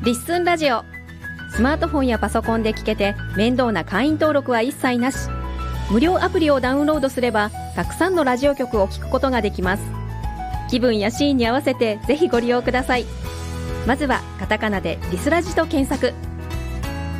リッスンラジオ。スマートフォンやパソコンで聞けて面倒な会員登録は一切なし。無料アプリをダウンロードすればたくさんのラジオ局を聞くことができます。気分やシーンに合わせてぜひご利用ください。まずはカタカナでリスラジと検索。